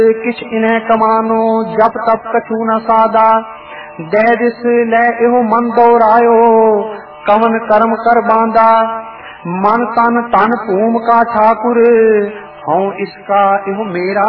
किछ इन्हें कमानो जब तब कछु न सादा। दे दिस ले एहो मन दौड़ायो कवन कर्म कर बांधा। मन तन तन भूम का ठाकुर हूँ इसका एहो मेरा।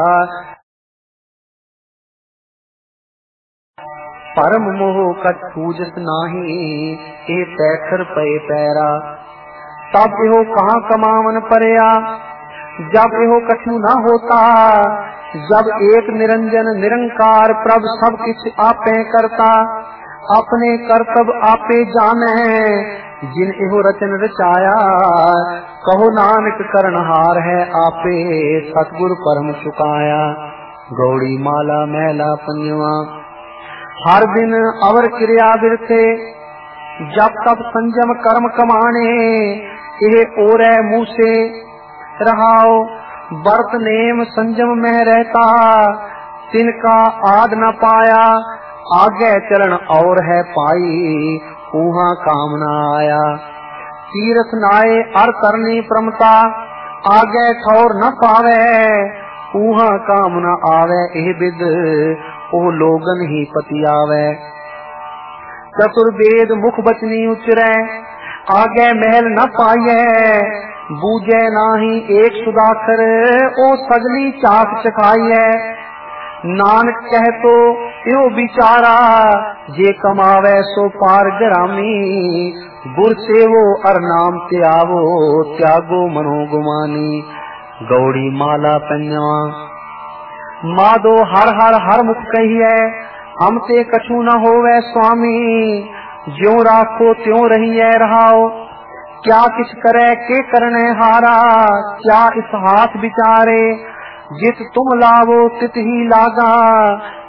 परम मोह कछ पूजत नाही ए पैखर पे पैरा। तब एहो कहाँ कमावन परया जब एहो कछु न होता। जब एक निरंजन निरंकार प्रभ सब किछ आपे करता। अपने कर्तव्य आपे जाने जिन एहो रचन रचाया। कहो नानक करनहार है आपे सतगुर परम चुकाया। गौड़ी माला मैला पंजवा हर दिन अवर क्रिया बिरथे। जब तब संयम कर्म कमाने ये ओरै मुँह से रहाओ। व्रत नेम संयम में रहता तिनका आद न पाया। आगे चरण और है पाई ऊहा काम न आया। तीर्थ नाये अर करनी प्रमता आगे ठौर न पावे। ऊहा काम न आवे एह बिद ओ लोगन ही पतियावे। चतुर्वेद मुख बचनी उचरै आगे महल न पाइए। बूझे नाही एक सुदाखर ओ सगली चाक चखाइए। नानक कह तो यो बिचारा जे कमावे सो पार ग्रामी। गुर सेवो अर नाम त्यावो त्यागो मनो गुमानी। गौड़ी माला पंजवा माधो हर हर हर मुख कहिए हम ते कछु न होवे स्वामी। ज्यों राखो त्यों रहिए रहाओ क्या किछ करे के करने हारा। क्या इस हाथ बिचारे जित तुम लावो तित ही लागा।